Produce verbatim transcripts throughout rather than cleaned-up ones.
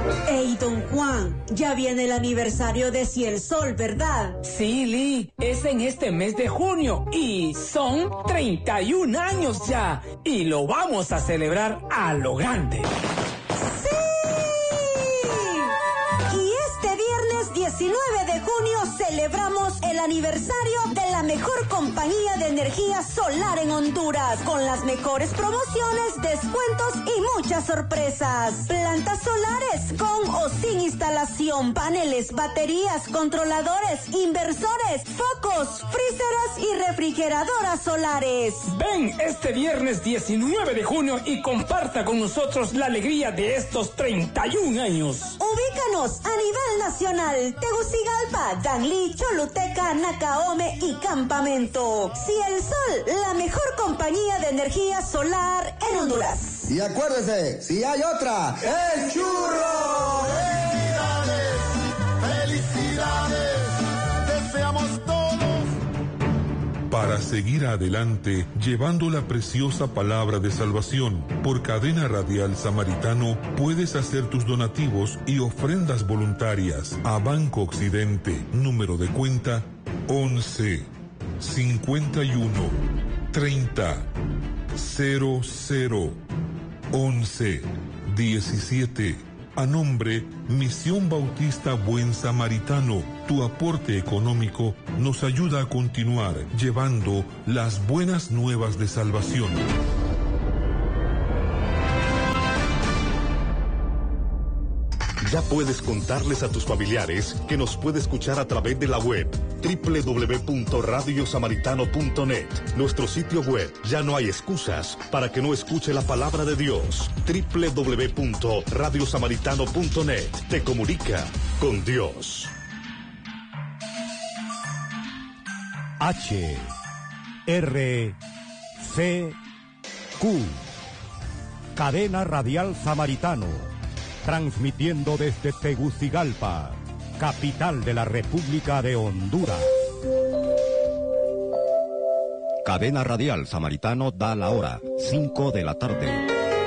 Hey, don Juan, ya viene el aniversario de Ciel Sol, ¿verdad? Sí, Lee, es en este mes de junio y son treinta y un años ya y lo vamos a celebrar a lo grande. ¡Sí! Y este viernes diecinueve de junio celebramos el aniversario de la mejor compañía de energía solar en Honduras, con las mejores promociones, descuentos y muchas sorpresas. Plantas solares con o sin instalación, paneles, baterías, controladores, inversores, focos, freezeras y refrigeradoras solares. Ven este viernes diecinueve de junio y comparta con nosotros la alegría de estos treinta y un años. Ubícanos a nivel nacional: Tegucigalpa, Danlí, Choluteca, Nacaome y Campamento. Ciel Sol, la mejor compañía de energía solar en Honduras. Y acuérdese, si hay otra, ¡el churro! ¡Felicidades! ¡Felicidades! ¡Deseamos todos! Para seguir adelante, llevando la preciosa palabra de salvación, por Cadena Radial Samaritano, puedes hacer tus donativos y ofrendas voluntarias a Banco Occidente, número de cuenta once, cincuenta y uno, treinta, cero cero, once, diecisiete. A nombre Misión Bautista Buen Samaritano, tu aporte económico nos ayuda a continuar llevando las buenas nuevas de salvación. Ya puedes contarles a tus familiares que nos puede escuchar a través de la web doble u doble u doble u punto radio samaritano punto net. Nuestro sitio web, ya no hay excusas para que no escuche la palabra de Dios. doble u doble u doble u punto radio samaritano punto net. Te comunica con Dios. H R C Q Cadena Radial Samaritano, transmitiendo desde Tegucigalpa, capital de la República de Honduras. Cadena Radial Samaritano da la hora, cinco de la tarde.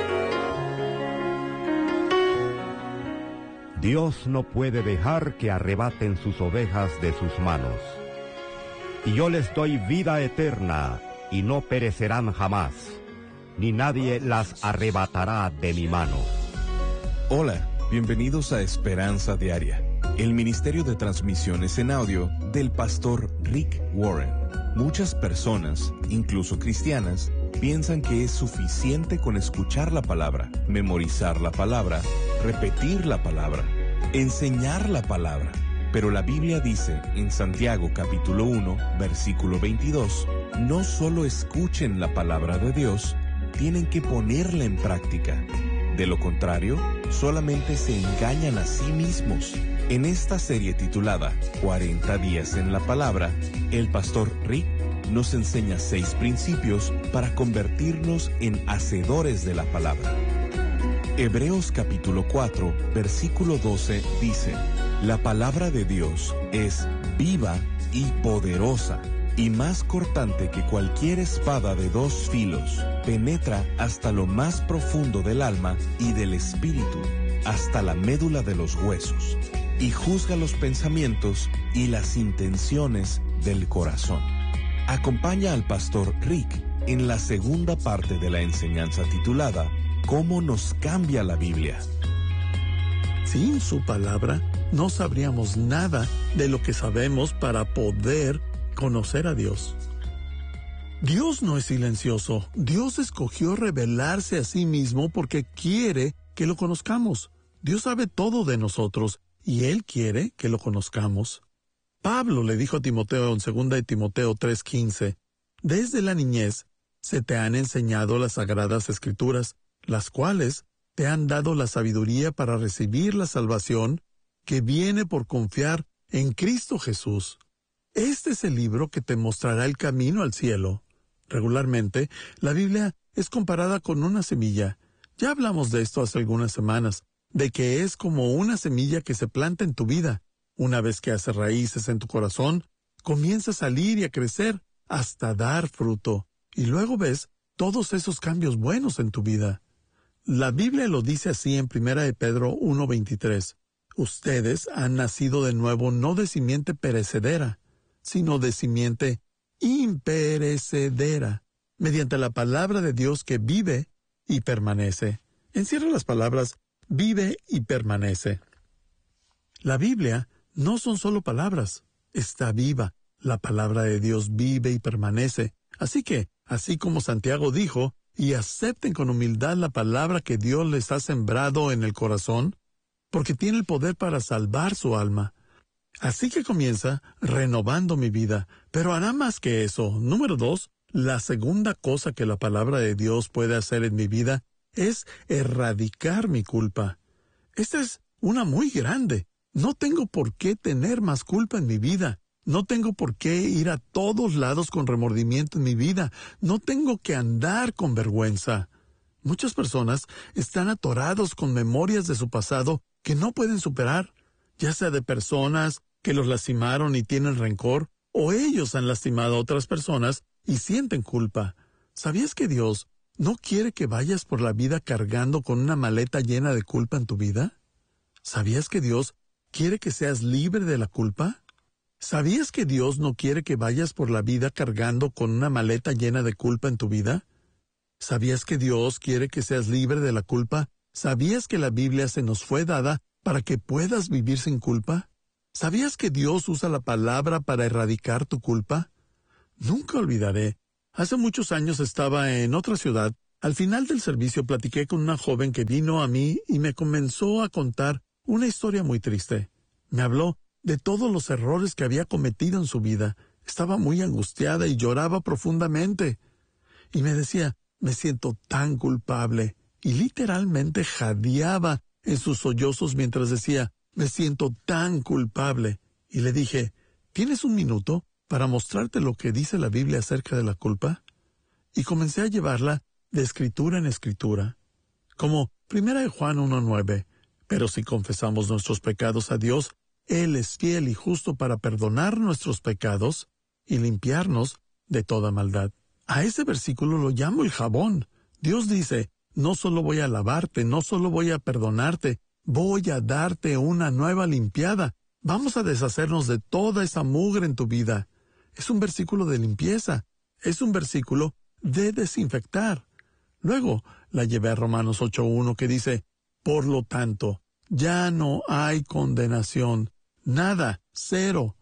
Dios no puede dejar que arrebaten sus ovejas de sus manos. Y yo les doy vida eterna, y no perecerán jamás, ni nadie las arrebatará de mi mano. Hola, bienvenidos a Esperanza Diaria, el ministerio de transmisiones en audio del pastor Rick Warren. Muchas personas, incluso cristianas, piensan que es suficiente con escuchar la palabra, memorizar la palabra, repetir la palabra, enseñar la palabra. Pero la Biblia dice en Santiago capítulo uno, versículo veintidós, no solo escuchen la palabra de Dios, tienen que ponerla en práctica. De lo contrario, solamente se engañan a sí mismos. En esta serie titulada cuarenta días en la palabra, el pastor Rick nos enseña seis principios para convertirnos en hacedores de la palabra. Hebreos capítulo cuatro, versículo doce dice: la palabra de Dios es viva y poderosa, y más cortante que cualquier espada de dos filos, penetra hasta lo más profundo del alma y del espíritu, hasta la médula de los huesos, y juzga los pensamientos y las intenciones del corazón. Acompaña al pastor Rick en la segunda parte de la enseñanza titulada ¿Cómo nos cambia la Biblia? Sin su palabra, no sabríamos nada de lo que sabemos para poder conocer a Dios. Dios no es silencioso. Dios escogió revelarse a sí mismo porque quiere que lo conozcamos. Dios sabe todo de nosotros y Él quiere que lo conozcamos. Pablo le dijo a Timoteo en segunda de Timoteo tres quince, desde la niñez se te han enseñado las sagradas escrituras, las cuales te han dado la sabiduría para recibir la salvación que viene por confiar en Cristo Jesús. Este es el libro que te mostrará el camino al cielo. Regularmente, la Biblia es comparada con una semilla. Ya hablamos de esto hace algunas semanas, de que es como una semilla que se planta en tu vida. Una vez que hace raíces en tu corazón, comienza a salir y a crecer hasta dar fruto. Y luego ves todos esos cambios buenos en tu vida. La Biblia lo dice así en Primera de Pedro uno veintitrés. Ustedes han nacido de nuevo no de simiente perecedera, sino de simiente imperecedera, mediante la palabra de Dios que vive y permanece. Encierra las palabras vive y permanece. La Biblia no son solo palabras, está viva. La palabra de Dios vive y permanece. Así que, así como Santiago dijo, y acepten con humildad la palabra que Dios les ha sembrado en el corazón, porque tiene el poder para salvar su alma. Así que comienza renovando mi vida, pero hará más que eso. Número dos, la segunda cosa que la palabra de Dios puede hacer en mi vida es erradicar mi culpa. Esta es una muy grande. No tengo por qué tener más culpa en mi vida. No tengo por qué ir a todos lados con remordimiento en mi vida. No tengo que andar con vergüenza. Muchas personas están atorados con memorias de su pasado que no pueden superar, ya sea de personas que los lastimaron y tienen rencor, o ellos han lastimado a otras personas y sienten culpa. ¿Sabías que Dios no quiere que vayas por la vida cargando con una maleta llena de culpa en tu vida? ¿Sabías que Dios quiere que seas libre de la culpa? ¿Sabías que Dios no quiere que vayas por la vida cargando con una maleta llena de culpa en tu vida? ¿Sabías que Dios quiere que seas libre de la culpa? ¿Sabías que la Biblia se nos fue dada para que puedas vivir sin culpa? ¿Sabías que Dios usa la palabra para erradicar tu culpa? Nunca olvidaré. Hace muchos años estaba en otra ciudad. Al final del servicio platiqué con una joven que vino a mí y me comenzó a contar una historia muy triste. Me habló de todos los errores que había cometido en su vida. Estaba muy angustiada y lloraba profundamente. Y me decía, me siento tan culpable. Y literalmente jadeaba en sus sollozos mientras decía, me siento tan culpable. Y le dije, ¿tienes un minuto para mostrarte lo que dice la Biblia acerca de la culpa? Y comencé a llevarla de escritura en escritura. Como Primera de Juan uno nueve. Pero si confesamos nuestros pecados a Dios, Él es fiel y justo para perdonar nuestros pecados y limpiarnos de toda maldad. A ese versículo lo llamo el jabón. Dios dice, no solo voy a lavarte, no solo voy a perdonarte, voy a darte una nueva limpiada. Vamos a deshacernos de toda esa mugre en tu vida. Es un versículo de limpieza. Es un versículo de desinfectar. Luego la llevé a Romanos ocho uno que dice, por lo tanto, ya no hay condenación. Nada, cero.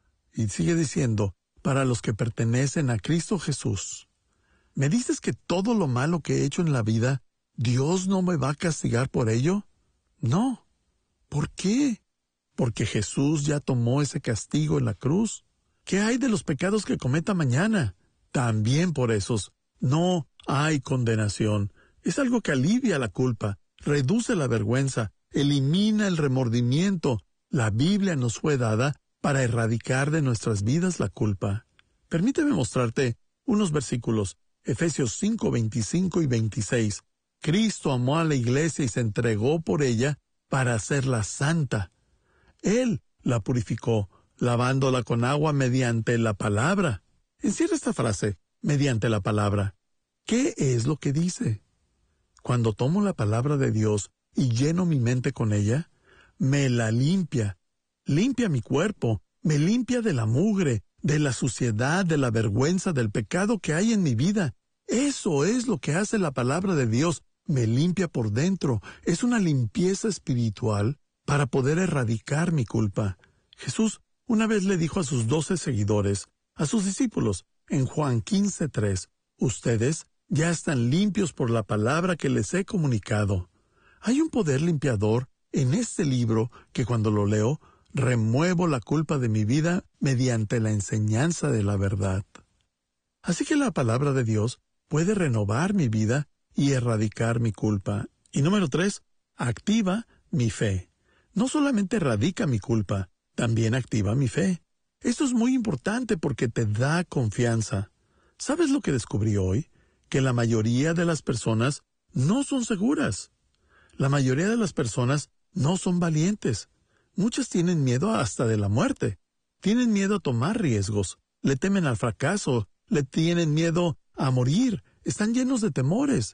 Y sigue diciendo, para los que pertenecen a Cristo Jesús. ¿Me dices que todo lo malo que he hecho en la vida, Dios no me va a castigar por ello? No. ¿Por qué? Porque Jesús ya tomó ese castigo en la cruz. ¿Qué hay de los pecados que cometa mañana? También por esos. No hay condenación. Es algo que alivia la culpa, reduce la vergüenza, elimina el remordimiento. La Biblia nos fue dada para erradicar de nuestras vidas la culpa. Permíteme mostrarte unos versículos. Efesios cinco, veinticinco y veintiséis. Cristo amó a la iglesia y se entregó por ella para hacerla santa. Él la purificó, lavándola con agua mediante la palabra. Encierra esta frase, mediante la palabra. ¿Qué es lo que dice? Cuando tomo la palabra de Dios y lleno mi mente con ella, me la limpia. Limpia mi cuerpo, me limpia de la mugre, de la suciedad, de la vergüenza, del pecado que hay en mi vida. Eso es lo que hace la palabra de Dios. Me limpia por dentro. Es una limpieza espiritual para poder erradicar mi culpa. Jesús una vez le dijo a sus doce seguidores, a sus discípulos, en Juan quince tres, ustedes ya están limpios por la palabra que les he comunicado. Hay un poder limpiador en este libro que cuando lo leo, remuevo la culpa de mi vida mediante la enseñanza de la verdad. Así que la palabra de Dios puede renovar mi vida y erradicar mi culpa. Y número tres, activa mi fe. No solamente erradica mi culpa, también activa mi fe. Esto es muy importante porque te da confianza. ¿Sabes lo que descubrí hoy? Que la mayoría de las personas no son seguras. La mayoría de las personas no son valientes. Muchas tienen miedo hasta de la muerte. Tienen miedo a tomar riesgos. Le temen al fracaso. Le tienen miedo a morir. Están llenos de temores.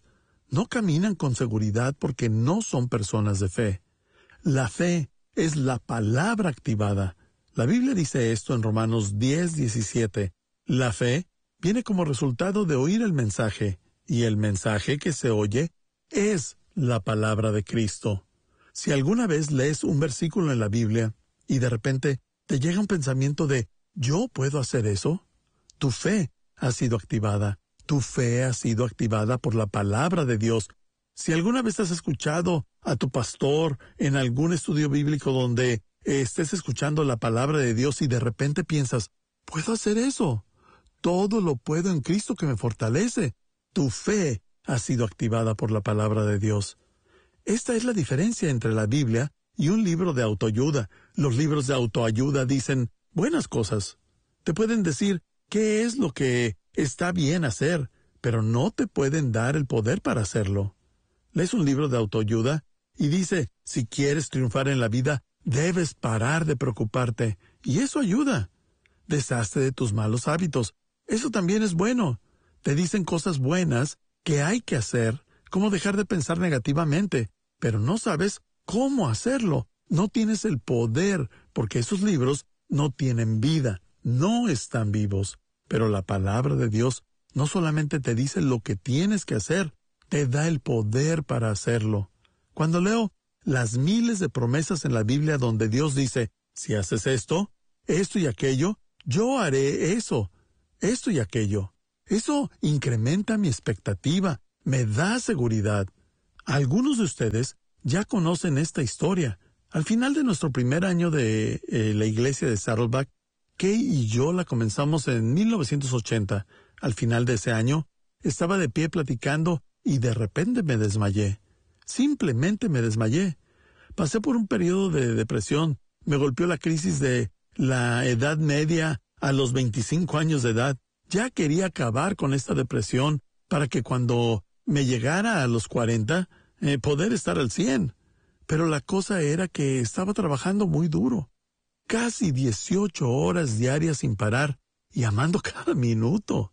no caminan con seguridad porque no son personas de fe. La fe es la palabra activada. La Biblia dice esto en Romanos diez, diecisiete. La fe viene como resultado de oír el mensaje, y el mensaje que se oye es la palabra de Cristo. Si alguna vez lees un versículo en la Biblia y de repente te llega un pensamiento de ¿yo puedo hacer eso?, tu fe ha sido activada. Tu fe ha sido activada por la palabra de Dios. Si alguna vez has escuchado a tu pastor en algún estudio bíblico donde estés escuchando la palabra de Dios y de repente piensas, ¿puedo hacer eso? Todo lo puedo en Cristo que me fortalece. Tu fe ha sido activada por la palabra de Dios. Esta es la diferencia entre la Biblia y un libro de autoayuda. Los libros de autoayuda dicen buenas cosas. Te pueden decir qué es lo que está bien hacer, pero no te pueden dar el poder para hacerlo. Lees un libro de autoayuda y dice, si quieres triunfar en la vida, debes parar de preocuparte. Y eso ayuda. Deshazte de tus malos hábitos. Eso también es bueno. Te dicen cosas buenas que hay que hacer, como dejar de pensar negativamente, pero no sabes cómo hacerlo. No tienes el poder, porque esos libros no tienen vida, no están vivos. Pero la palabra de Dios no solamente te dice lo que tienes que hacer, te da el poder para hacerlo. Cuando leo las miles de promesas en la Biblia donde Dios dice, si haces esto, esto y aquello, yo haré eso, esto y aquello. Eso incrementa mi expectativa, me da seguridad. Algunos de ustedes ya conocen esta historia. Al final de nuestro primer año de eh, la iglesia de Saddleback, Kay y yo la comenzamos en mil novecientos ochenta. Al final de ese año, estaba de pie platicando y de repente me desmayé. Simplemente me desmayé. Pasé por un periodo de depresión. Me golpeó la crisis de la edad media a los veinticinco años de edad. Ya quería acabar con esta depresión para que cuando me llegara a los cuarenta, eh, poder estar al cien. Pero la cosa era que estaba trabajando muy duro. Casi dieciocho horas diarias sin parar y amando cada minuto.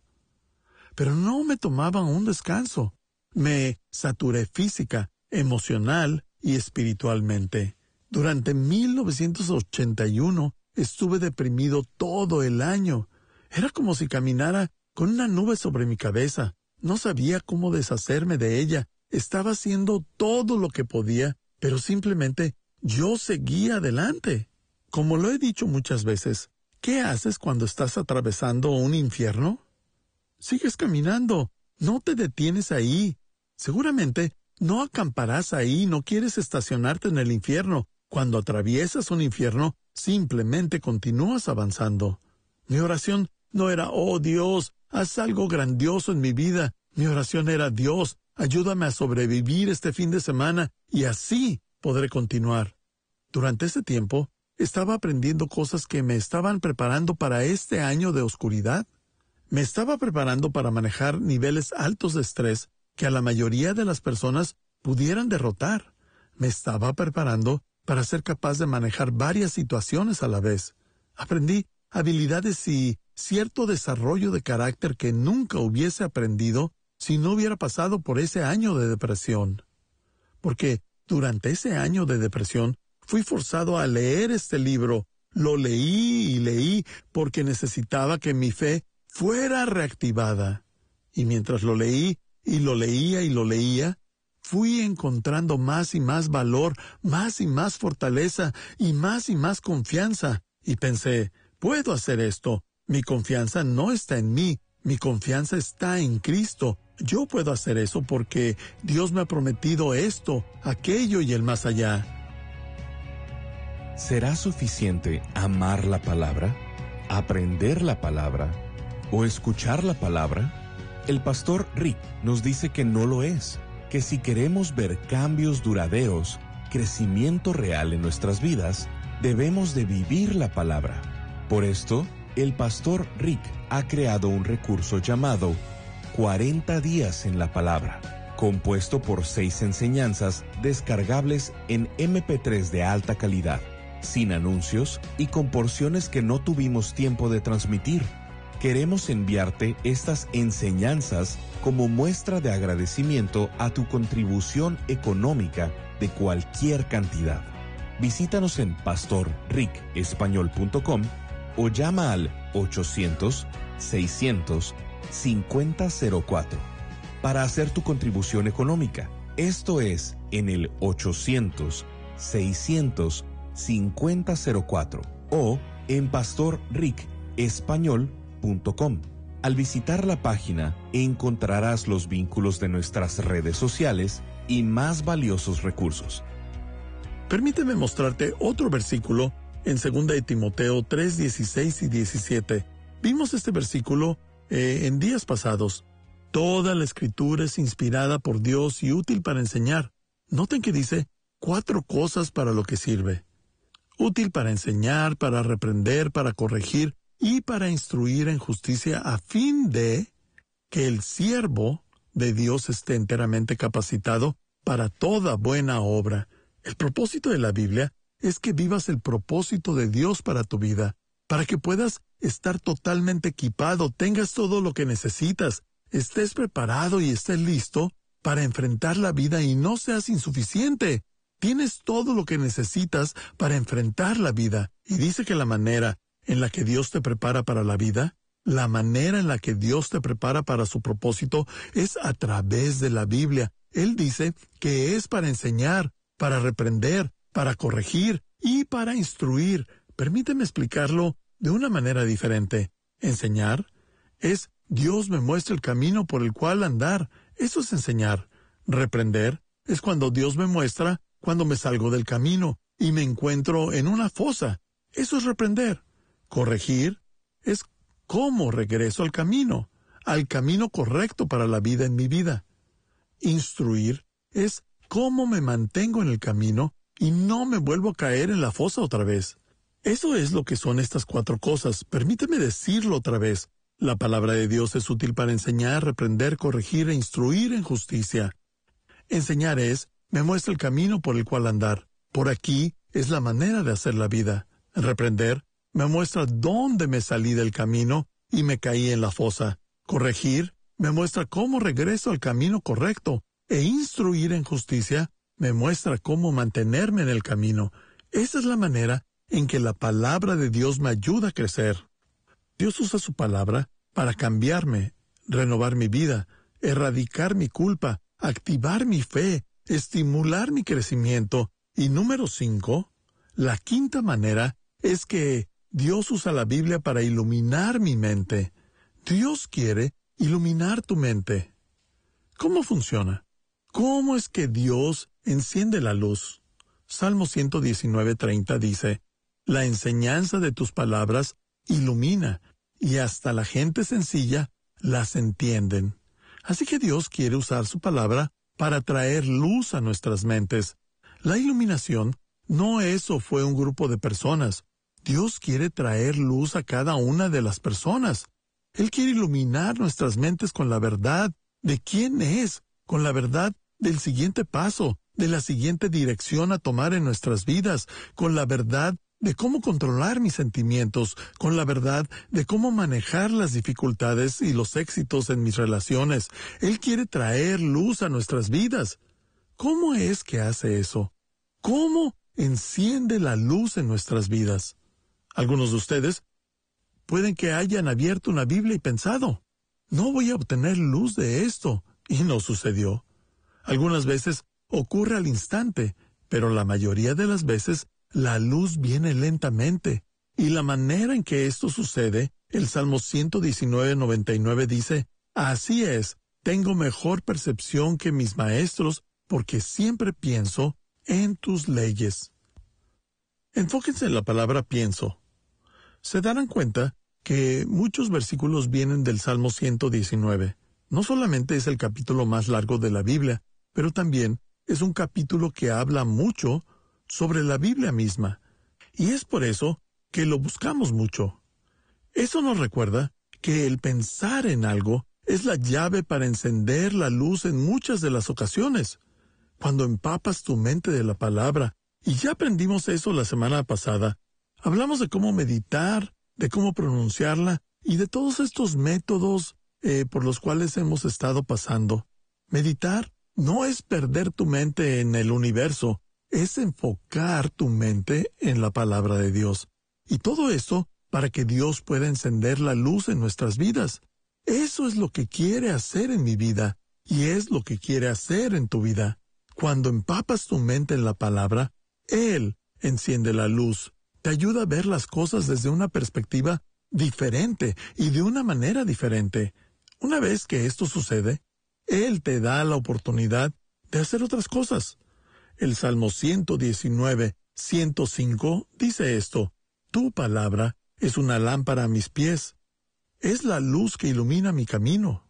Pero no me tomaban un descanso. Me saturé física, emocional y espiritualmente. Durante mil novecientos ochenta y uno estuve deprimido todo el año. Era como si caminara con una nube sobre mi cabeza. No sabía cómo deshacerme de ella. Estaba haciendo todo lo que podía, pero simplemente yo seguía adelante. Como lo he dicho muchas veces, ¿qué haces cuando estás atravesando un infierno? Sigues caminando, no te detienes ahí. Seguramente no acamparás ahí, no quieres estacionarte en el infierno. Cuando atraviesas un infierno, simplemente continúas avanzando. Mi oración no era, oh Dios, haz algo grandioso en mi vida. Mi oración era, Dios, ayúdame a sobrevivir este fin de semana y así podré continuar. Durante ese tiempo, estaba aprendiendo cosas que me estaban preparando para este año de oscuridad. Me estaba preparando para manejar niveles altos de estrés que a la mayoría de las personas pudieran derrotar. Me estaba preparando para ser capaz de manejar varias situaciones a la vez. Aprendí habilidades y cierto desarrollo de carácter que nunca hubiese aprendido si no hubiera pasado por ese año de depresión. Porque durante ese año de depresión fui forzado a leer este libro. Lo leí y leí porque necesitaba que mi fe fuera reactivada. Y mientras lo leí y lo leía y lo leía, fui encontrando más y más valor, más y más fortaleza y más y más confianza. Y pensé, puedo hacer esto. Mi confianza no está en mí, mi confianza está en Cristo. Yo puedo hacer eso porque Dios me ha prometido esto, aquello y el más allá. ¿Será suficiente amar la palabra, aprender la palabra o escuchar la palabra? El pastor Rick nos dice que no lo es, que si queremos ver cambios duraderos, crecimiento real en nuestras vidas, debemos de vivir la palabra. Por esto, el pastor Rick ha creado un recurso llamado cuarenta días en la palabra, compuesto por seis enseñanzas descargables en eme pe tres de alta calidad, sin anuncios y con porciones que no tuvimos tiempo de transmitir. Queremos enviarte estas enseñanzas como muestra de agradecimiento a tu contribución económica de cualquier cantidad. Visítanos en pastor rick español punto com o llama al ochocientos, seiscientos, cincuenta cero cuatro para hacer tu contribución económica. Esto es en el ochocientos, seiscientos, cincuenta cero cuatro o en pastor rick español punto com. Al visitar la página encontrarás los vínculos de nuestras redes sociales y más valiosos recursos. Permíteme mostrarte otro versículo en segunda de Timoteo tres, dieciséis y diecisiete. Vimos este versículo eh, en días pasados. Toda la Escritura es inspirada por Dios y útil para enseñar. Noten que dice cuatro cosas para lo que sirve. Útil para enseñar, para reprender, para corregir y para instruir en justicia, a fin de que el siervo de Dios esté enteramente capacitado para toda buena obra. El propósito de la Biblia es que vivas el propósito de Dios para tu vida, para que puedas estar totalmente equipado, tengas todo lo que necesitas, estés preparado y estés listo para enfrentar la vida y no seas insuficiente. Tienes todo lo que necesitas para enfrentar la vida. Y dice que la manera en la que Dios te prepara para la vida, la manera en la que Dios te prepara para su propósito es a través de la Biblia. Él dice que es para enseñar, para reprender, para corregir y para instruir. Permíteme explicarlo de una manera diferente. Enseñar es Dios me muestra el camino por el cual andar. Eso es enseñar. Reprender es cuando Dios me muestra cuando me salgo del camino y me encuentro en una fosa. Eso es reprender. Corregir es cómo regreso al camino, al camino correcto para la vida en mi vida. Instruir es cómo me mantengo en el camino y no me vuelvo a caer en la fosa otra vez. Eso es lo que son estas cuatro cosas. Permíteme decirlo otra vez. La palabra de Dios es útil para enseñar, reprender, corregir e instruir en justicia. Enseñar es, me muestra el camino por el cual andar. Por aquí es la manera de hacer la vida. Reprender, me muestra dónde me salí del camino y me caí en la fosa. Corregir, me muestra cómo regreso al camino correcto. E instruir en justicia, me muestra cómo mantenerme en el camino. Esa es la manera en que la palabra de Dios me ayuda a crecer. Dios usa su palabra para cambiarme, renovar mi vida, erradicar mi culpa, activar mi fe, estimular mi crecimiento. Y número cinco, la quinta manera es que Dios usa la Biblia para iluminar mi mente. Dios quiere iluminar tu mente. ¿Cómo funciona? ¿Cómo es que Dios enciende la luz? Salmo ciento diecinueve, treinta dice, la enseñanza de tus palabras ilumina, y hasta la gente sencilla las entienden. Así que Dios quiere usar su palabra para traer luz a nuestras mentes. La iluminación no es o fue un grupo de personas. Dios quiere traer luz a cada una de las personas. Él quiere iluminar nuestras mentes con la verdad de quién es, con la verdad del siguiente paso, de la siguiente dirección a tomar en nuestras vidas, con la verdad de cómo controlar mis sentimientos, con la verdad de cómo manejar las dificultades y los éxitos en mis relaciones. Él quiere traer luz a nuestras vidas. ¿Cómo es que hace eso? ¿Cómo enciende la luz en nuestras vidas? Algunos de ustedes pueden que hayan abierto una Biblia y pensado, no voy a obtener luz de esto, y no sucedió. Algunas veces ocurre al instante, pero la mayoría de las veces la luz viene lentamente, y la manera en que esto sucede, el Salmo ciento diecinueve, noventa y nueve dice, así es, tengo mejor percepción que mis maestros, porque siempre pienso en tus leyes. Enfóquense en la palabra pienso. Se darán cuenta que muchos versículos vienen del Salmo ciento diecinueve. No solamente es el capítulo más largo de la Biblia, pero también es un capítulo que habla mucho sobre la Biblia misma. Y es por eso que lo buscamos mucho. Eso nos recuerda que el pensar en algo es la llave para encender la luz en muchas de las ocasiones. Cuando empapas tu mente de la palabra, y ya aprendimos eso la semana pasada, hablamos de cómo meditar, de cómo pronunciarla y de todos estos métodos eh, por los cuales hemos estado pasando. Meditar no es perder tu mente en el universo, es enfocar tu mente en la palabra de Dios. Y todo esto para que Dios pueda encender la luz en nuestras vidas. Eso es lo que quiere hacer en mi vida, y es lo que quiere hacer en tu vida. Cuando empapas tu mente en la palabra, Él enciende la luz, te ayuda a ver las cosas desde una perspectiva diferente y de una manera diferente. Una vez que esto sucede, Él te da la oportunidad de hacer otras cosas. El Salmo ciento diecinueve, ciento cinco dice esto: Tu palabra es una lámpara a mis pies, es la luz que ilumina mi camino.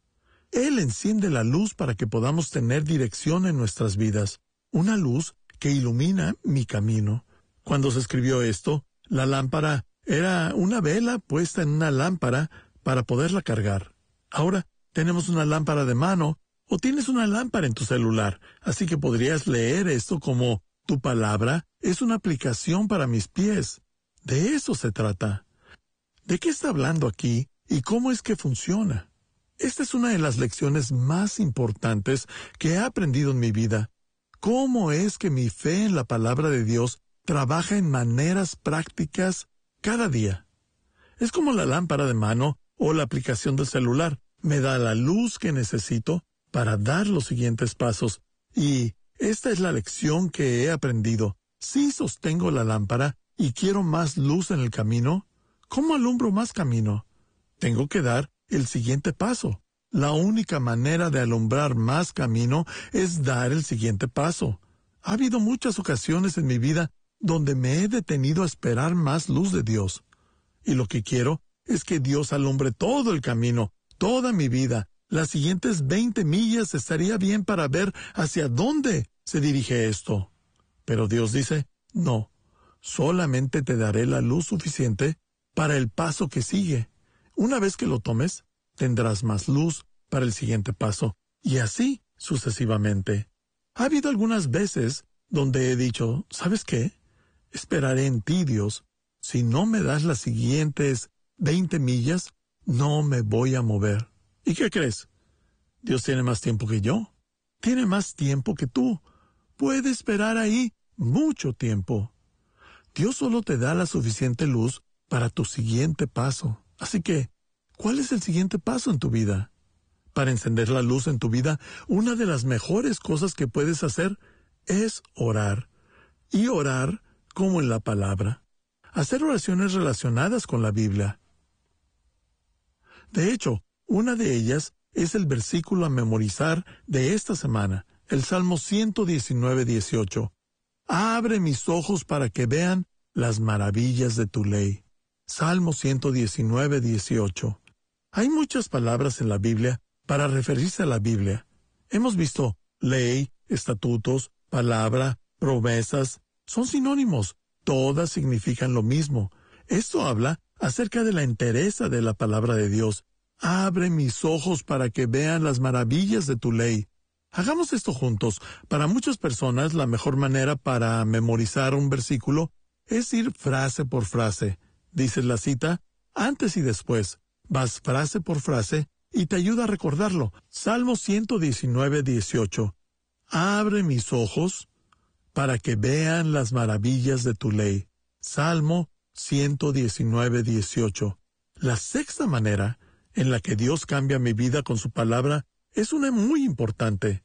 Él enciende la luz para que podamos tener dirección en nuestras vidas, una luz que ilumina mi camino. Cuando se escribió esto, la lámpara era una vela puesta en una lámpara para poderla cargar. Ahora tenemos una lámpara de mano o tienes una lámpara en tu celular, así que podrías leer esto como: tu palabra es una aplicación para mis pies. De eso se trata. ¿De qué está hablando aquí y cómo es que funciona? Esta es una de las lecciones más importantes que he aprendido en mi vida. ¿Cómo es que mi fe en la palabra de Dios trabaja en maneras prácticas cada día? Es como la lámpara de mano o la aplicación del celular. Me da la luz que necesito para dar los siguientes pasos. Y esta es la lección que he aprendido. Si sostengo la lámpara y quiero más luz en el camino, ¿cómo alumbro más camino? Tengo que dar el siguiente paso. La única manera de alumbrar más camino es dar el siguiente paso. Ha habido muchas ocasiones en mi vida donde me he detenido a esperar más luz de Dios. Y lo que quiero es que Dios alumbre todo el camino, toda mi vida. Las siguientes veinte millas estaría bien para ver hacia dónde se dirige esto. Pero Dios dice: no, solamente te daré la luz suficiente para el paso que sigue. Una vez que lo tomes, tendrás más luz para el siguiente paso, y así sucesivamente. Ha habido algunas veces donde he dicho: ¿sabes qué? Esperaré en ti, Dios. Si no me das las siguientes veinte millas, no me voy a mover. ¿Y qué crees? Dios tiene más tiempo que yo. Tiene más tiempo que tú. Puede esperar ahí mucho tiempo. Dios solo te da la suficiente luz para tu siguiente paso. Así que, ¿cuál es el siguiente paso en tu vida? Para encender la luz en tu vida, una de las mejores cosas que puedes hacer es orar. Y orar como en la palabra. Hacer oraciones relacionadas con la Biblia. De hecho, una de ellas es el versículo a memorizar de esta semana, el Salmo ciento diecinueve, dieciocho. Abre mis ojos para que vean las maravillas de tu ley. Salmo ciento diecinueve, dieciocho. Hay muchas palabras en la Biblia para referirse a la Biblia. Hemos visto ley, estatutos, palabra, promesas. Son sinónimos. Todas significan lo mismo. Esto habla acerca de la entereza de la palabra de Dios. Abre mis ojos para que vean las maravillas de tu ley. Hagamos esto juntos. Para muchas personas, la mejor manera para memorizar un versículo es ir frase por frase. Dices la cita antes y después. Vas frase por frase y te ayuda a recordarlo. Salmo ciento diecinueve, dieciocho. Abre mis ojos para que vean las maravillas de tu ley. Salmo ciento diecinueve, dieciocho. La sexta manera en la que Dios cambia mi vida con su palabra es una muy importante.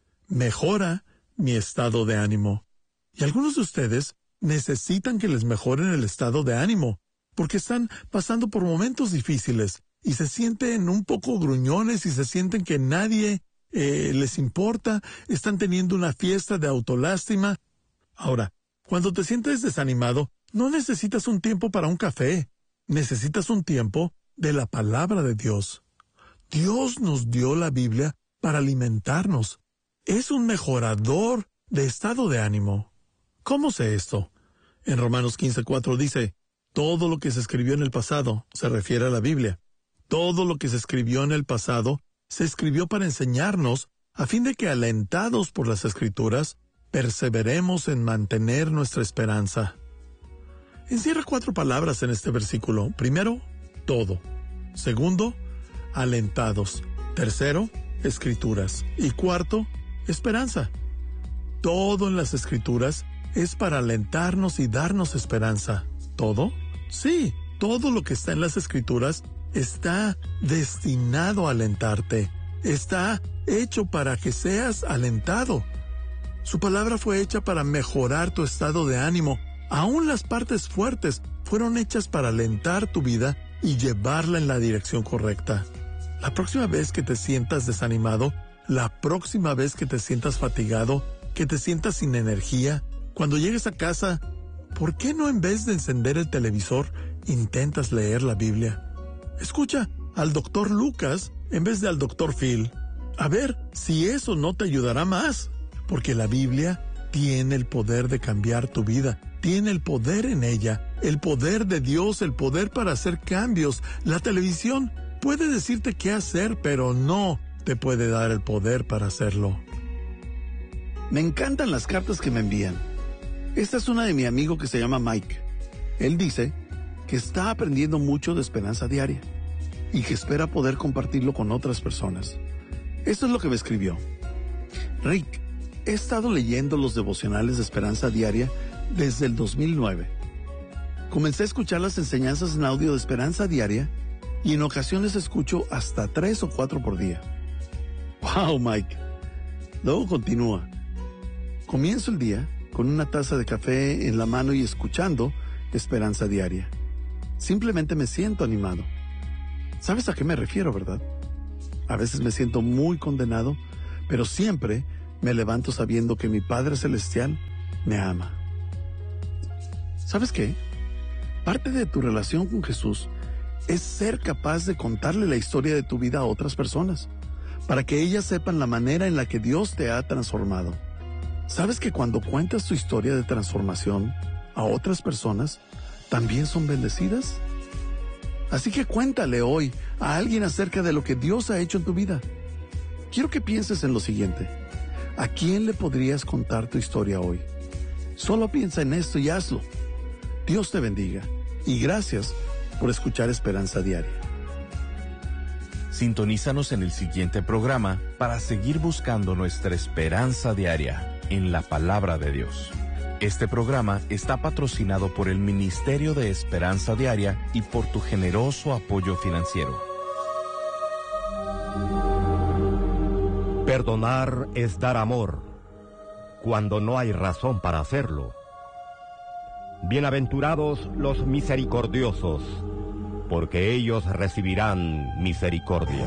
Mejora mi estado de ánimo. Y algunos de ustedes necesitan que les mejoren el estado de ánimo, porque están pasando por momentos difíciles y se sienten un poco gruñones y se sienten que nadie eh, les importa, están teniendo una fiesta de autolástima. Ahora, cuando te sientes desanimado, no necesitas un tiempo para un café, necesitas un tiempo de la palabra de Dios. Dios nos dio la Biblia para alimentarnos. Es un mejorador de estado de ánimo. ¿Cómo sé esto? En Romanos quince, cuatro dice: todo lo que se escribió en el pasado se refiere a la Biblia. Todo lo que se escribió en el pasado se escribió para enseñarnos, a fin de que, alentados por las Escrituras, perseveremos en mantener nuestra esperanza. Encierra cuatro palabras en este versículo. Primero, todo. Segundo, alentados. Tercero, escrituras. Y cuarto, esperanza. Todo en las escrituras es para alentarnos y darnos esperanza. ¿Todo? Sí, todo lo que está en las escrituras está destinado a alentarte. Está hecho para que seas alentado. Su palabra fue hecha para mejorar tu estado de ánimo. Aún las partes fuertes fueron hechas para alentar tu vida y llevarla en la dirección correcta. La próxima vez que te sientas desanimado, la próxima vez que te sientas fatigado, que te sientas sin energía, cuando llegues a casa, ¿por qué no en vez de encender el televisor, intentas leer la Biblia? Escucha al doctor Lucas en vez de al doctor Phil. A ver si eso no te ayudará más, porque la Biblia tiene el poder de cambiar tu vida, tiene el poder en ella, el poder de Dios, el poder para hacer cambios. La televisión puede decirte qué hacer, pero no te puede dar el poder para hacerlo. Me encantan las cartas que me envían. Esta es una de mi amigo que se llama Mike. Él dice que está aprendiendo mucho de Esperanza Diaria y que espera poder compartirlo con otras personas. Esto es lo que me escribió. Rick, he estado leyendo los devocionales de Esperanza Diaria desde el dos mil nueve. Comencé a escuchar las enseñanzas en audio de Esperanza Diaria y en ocasiones escucho hasta tres o cuatro por día. ¡Wow, Mike! Luego continúa. Comienzo el día con una taza de café en la mano y escuchando Esperanza Diaria. Simplemente me siento animado. ¿Sabes a qué me refiero, verdad? A veces me siento muy condenado, pero siempre me levanto sabiendo que mi Padre Celestial me ama. ¿Sabes qué? Parte de tu relación con Jesús es ser capaz de contarle la historia de tu vida a otras personas, para que ellas sepan la manera en la que Dios te ha transformado. ¿Sabes que cuando cuentas tu historia de transformación a otras personas, también son bendecidas? Así que cuéntale hoy a alguien acerca de lo que Dios ha hecho en tu vida. Quiero que pienses en lo siguiente. ¿A quién le podrías contar tu historia hoy? Solo piensa en esto y hazlo. Dios te bendiga y gracias por escuchar Esperanza Diaria. Sintonízanos en el siguiente programa para seguir buscando nuestra esperanza diaria en la palabra de Dios. Este programa está patrocinado por el Ministerio de Esperanza Diaria y por tu generoso apoyo financiero. Perdonar es dar amor cuando no hay razón para hacerlo. Bienaventurados los misericordiosos, porque ellos recibirán misericordia.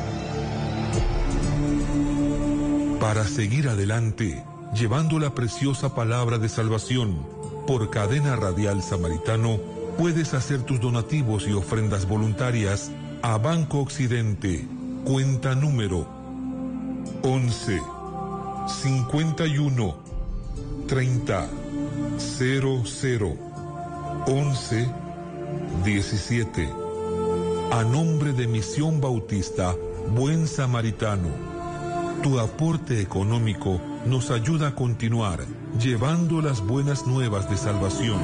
Para seguir adelante, llevando la preciosa palabra de salvación, por Cadena Radial Samaritano, puedes hacer tus donativos y ofrendas voluntarias a Banco Occidente, cuenta número once, cincuenta y uno, treinta, cero cero, once, diecisiete. A nombre de Misión Bautista Buen Samaritano, tu aporte económico nos ayuda a continuar llevando las buenas nuevas de salvación.